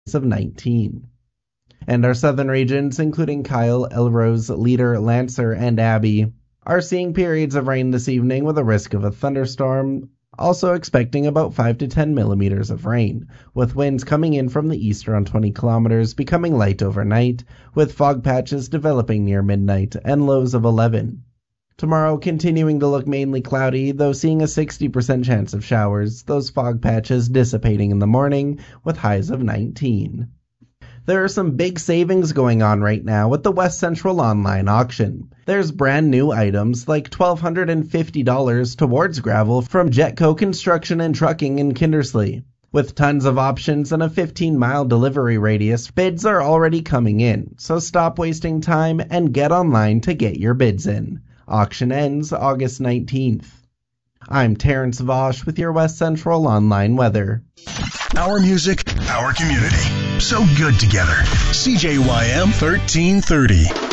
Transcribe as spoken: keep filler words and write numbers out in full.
of nineteen. And our southern regions, including Kyle, Elrose, Leader, Lancer, and Abbey, are seeing periods of rain this evening with a risk of a thunderstorm, also expecting about five to ten millimeters of rain, with winds coming in from the east around twenty kilometers, becoming light overnight, with fog patches developing near midnight, and lows of eleven. Tomorrow continuing to look mainly cloudy, though seeing a sixty percent chance of showers, those fog patches dissipating in the morning, with highs of nineteen. There are some big savings going on right now with the West Central online auction. There's brand new items like one thousand two hundred fifty dollars towards gravel from Jetco Construction and Trucking in Kindersley. With tons of options and a fifteen mile delivery radius, bids are already coming in, so stop wasting time and get online to get your bids in. Auction ends August nineteenth. I'm Terrence Vosh with your West Central online weather. Our music, our community. So good together. C J Y M thirteen thirty.